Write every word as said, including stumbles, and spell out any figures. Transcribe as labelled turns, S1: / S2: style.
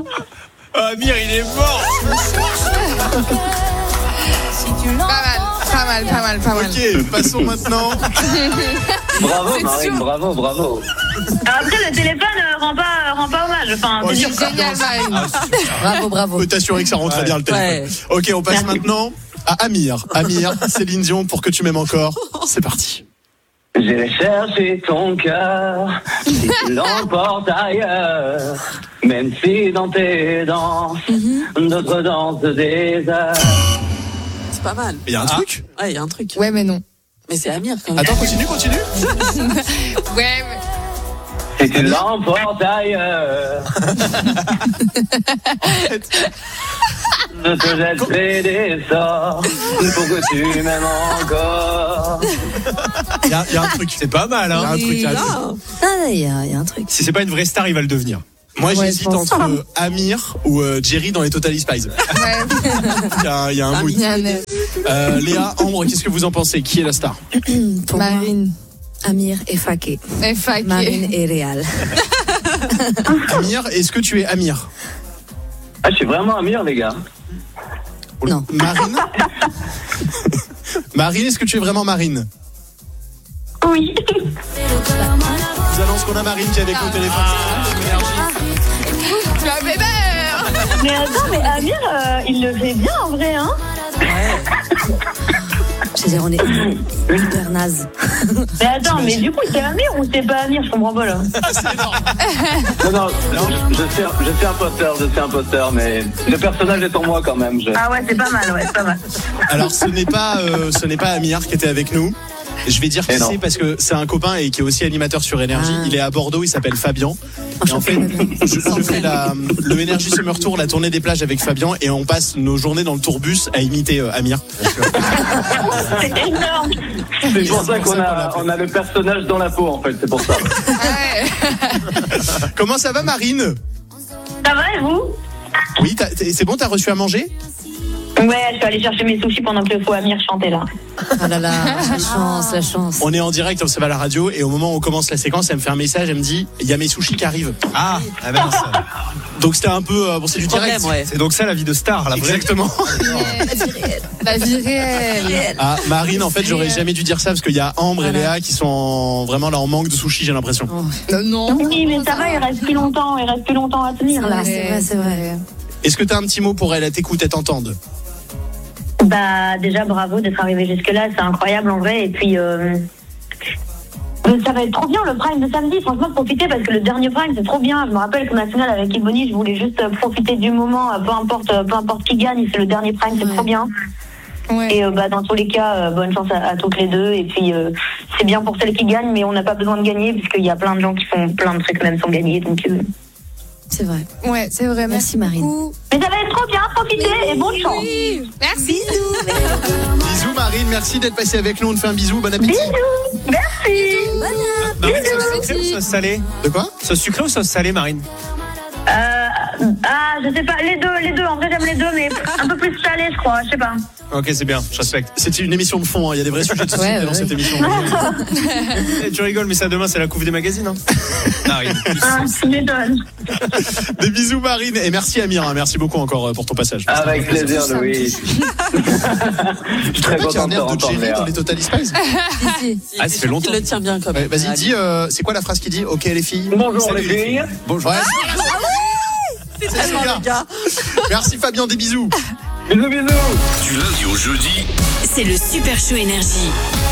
S1: Oh, Amir, il est mort.
S2: Pas mal, pas mal, pas mal, pas mal.
S3: Ok, passons maintenant.
S4: Bravo
S2: C'est
S4: Marine,
S2: sûr.
S4: bravo, bravo.
S5: Après, le téléphone euh, rend pas, rend pas hommage. Enfin,
S3: Oh,
S5: c'est
S3: il-
S5: juste-
S2: Génial, Marine.
S1: Ah, super.
S6: Bravo, bravo.
S3: On peut t'assurer que ça rentre
S1: Ouais.
S3: bien le téléphone. Ok, on passe maintenant à Amir. Amir, Céline Dion, pour que tu m'aimes encore. C'est parti.
S4: J'ai cherché ton cœur, si tu l'emportes ailleurs, même si dans tes danses, d'autres dansent des heures.
S6: C'est pas mal.
S3: Il y a un
S1: Ah.
S3: truc.
S6: Ouais, il y a un truc.
S2: Ouais, mais non.
S6: Mais c'est Amir quand même.
S3: Attends, continue, continue.
S2: Ouais, mais...
S4: Si tu l'emportes ailleurs, je te jetterai des sorts pour que tu m'aimes encore.
S3: Il y, a- il y a un truc.
S1: C'est pas mal,
S3: Il y a
S1: hein.
S3: un truc. il y a un truc.
S6: Ah, il y, a- il y a un truc.
S1: Si c'est pas une vraie star, il va le devenir.
S3: Moi,
S2: Ouais,
S3: j'hésite
S2: je pense.
S3: entre euh, Amir ou euh, Jerry dans les Totally Spies.
S2: Ouais.
S3: Il y a, il y a un mood.
S2: Il y a un air.
S3: Euh, Léa, Ambre, qu'est-ce que vous en pensez? Qui est la star?
S6: Pour moi,
S2: Marine.
S6: Amir et Faké.
S2: Et Faké.
S6: Marine et Réal.
S3: Amir, est-ce que tu es Amir?
S4: Ah, je suis vraiment Amir, les gars.
S6: Non.
S3: Marine? Marine, est-ce que tu es vraiment Marine?
S5: Oui.
S3: Je vous annonce qu'on a Marine qui est avec nous au téléphone.
S2: Tu as bébé.
S5: Mais attends, mais Amir, euh, il le fait bien en vrai, hein.
S6: Je veux dire, on est hyper naze.
S5: Mais attends, mais du coup, c'est Amir ou c'est pas Amir? Je comprends pas là.
S4: Non, non, non, je, je, suis, je suis imposteur, je suis imposteur, mais le personnage est en moi quand même. Je...
S5: Ah ouais, c'est pas mal, ouais, c'est pas mal.
S3: Alors, ce n'est pas, euh, ce n'est pas Amir qui était avec nous. Je vais dire qui
S4: Et non.
S3: c'est parce que c'est un copain et qui est aussi animateur sur Énergie.
S6: Ah.
S3: Il est à Bordeaux, il s'appelle Fabien. Et en fait, je, je fais la, le Énergie Summer Tour, la tournée des plages avec Fabien, et on passe nos journées dans le tourbus à imiter euh, Amir.
S5: C'est énorme.
S4: C'est pour ça
S3: C'est
S4: qu'on
S3: pour ça qu'on
S4: a,
S3: l'a
S4: on a le personnage dans la peau en fait, c'est pour ça.
S2: Ouais.
S3: Comment ça va, Marine?
S5: Ça va et vous?
S3: Oui, t'as- t'es- c'est bon, t'as reçu à manger?
S5: Ouais, je suis allée chercher mes sushis pendant que le faux Amir chantait là.
S6: Oh là là, la chance, la chance.
S3: On est en direct, ça va à la radio, et au moment où on commence la séquence, elle me fait un message, elle me dit, il y a mes sushis qui arrivent.
S1: Ah, ah ben ça.
S3: Donc c'était un peu, euh, bon, c'est du direct.
S6: Problème, ouais.
S1: C'est donc ça la vie de star, la vraie.
S3: Exactement.
S2: La vie réelle.
S3: Ah, Marine, en fait, j'aurais jamais dû dire ça parce qu'il y a Ambre et
S6: Voilà.
S3: Léa qui sont en- vraiment là en manque de sushis, j'ai l'impression.
S2: Euh, non.
S5: Oui, mais ça va, il reste plus longtemps, il reste plus longtemps à tenir là.
S6: Ouais, c'est vrai, c'est vrai.
S3: Est-ce que t'as un petit mot pour elle? Elle t'écoute, elle t'entende.
S5: Bah déjà bravo d'être arrivé jusque là, c'est incroyable en vrai. Et puis euh, euh, ça va être trop bien le prime de samedi. Franchement, profitez parce que le dernier prime c'est trop bien. Je me rappelle que ma finale avec Ebony, je voulais juste euh, profiter du moment, euh, peu importe, euh, peu importe qui gagne. C'est le dernier prime, c'est
S6: Ouais.
S5: trop bien.
S2: Ouais.
S5: Et euh, bah dans tous les cas, euh, bonne chance à, à toutes les deux. Et puis euh, c'est bien pour celles qui gagnent, mais on n'a pas besoin de gagner puisqu'il y a plein de gens qui font plein de trucs même sans gagner. Donc euh,
S6: C'est vrai.
S2: Ouais, c'est vrai.
S6: Merci, Marine.
S2: beaucoup.
S5: mais ça va être trop bien. Profitez et bonne chance.
S2: Oui. Merci.
S3: Bisous Marine, merci d'être passée avec nous. On te fait un bisou, bon appétit.
S5: Bisous. Merci.
S1: Marine, sauce sucrée ou sauce salée?
S3: De quoi?
S1: Sauce sucrée ou sauce salée, Marine?
S5: Euh, ah, je sais pas, les deux, les deux. En vrai, j'aime les deux, mais un peu plus salé, je crois. Je sais pas.
S1: Ok, c'est bien, je respecte.
S3: C'était une émission de fond, hein. Il y a des vrais sujets de société
S6: Ouais,
S3: dans
S6: ouais.
S3: cette émission.
S1: Eh, tu rigoles, mais ça demain, c'est la couve des magazines, hein. Marine.
S5: Ah, tu m'étonnes.
S3: Des bisous Marine et merci Amir, hein. Merci beaucoup encore euh, pour ton passage.
S4: Avec plaisir, Louis. Je suis
S3: Tu te
S4: très
S3: rappelles qu'il y a un
S4: content de te
S3: air de
S4: entendre,
S3: Jerry
S4: Léa.
S3: dans les Totally Spies?
S1: Ah, ça fait longtemps.
S6: Il le tient bien comme
S3: Ouais, Vas-y, dis, euh, c'est quoi la phrase qu'il dit? Ok les filles.
S4: Bonjour
S3: Salut,
S4: les filles.
S3: Bonjour. Ouais. C'est celui-là. Merci Fabien, des bisous.
S4: Bisous, bisous.
S7: Du lundi au jeudi,
S8: C'est le Super Show Énergie.